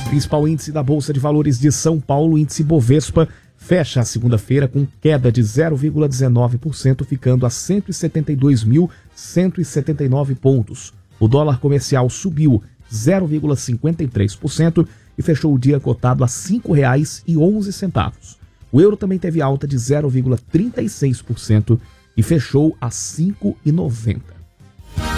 Principal índice da Bolsa de Valores de São Paulo, o índice Bovespa, fecha a segunda-feira com queda de 0,19%, ficando a 172.179 pontos. O dólar comercial subiu 0,53% e fechou o dia cotado a R$ 5,11. O euro também teve alta de 0,36% e fechou a R$ 5,90.